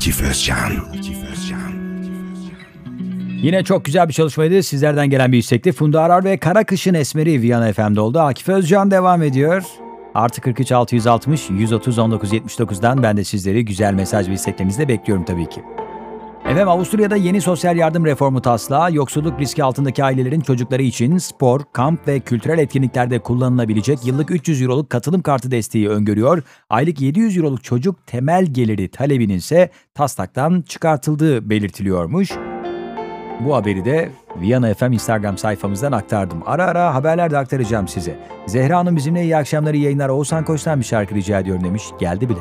Akif Özcan. Yine çok güzel bir çalışmaydı. Sizlerden gelen bir istekti. Funda Arar ve Karakış'ın Esmeri Viyana FM'de oldu. Akif Özcan devam ediyor. Artı 43 660 130 19 79'dan ben de sizleri güzel mesaj ve isteklerinizle bekliyorum tabii ki. Efendim, Avusturya'da yeni sosyal yardım reformu taslağı, yoksulluk riski altındaki ailelerin çocukları için spor, kamp ve kültürel etkinliklerde kullanılabilecek yıllık 300 euroluk katılım kartı desteği öngörüyor. Aylık 700 euroluk çocuk temel geliri talebinin ise taslaktan çıkartıldığı belirtiliyormuş. Bu haberi de Viyana FM Instagram sayfamızdan aktardım. Ara ara haberler de aktaracağım size. Zehra Hanım bizimle iyi akşamları yayınlar. Oğuzhan Koç'tan bir şarkı rica ediyorum demiş. Geldi bile.